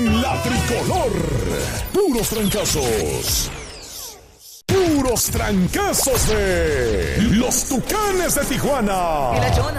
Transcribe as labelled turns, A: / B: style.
A: en la tricolor. Puros trancazos. Puros trancazos de los Tucanes de Tijuana.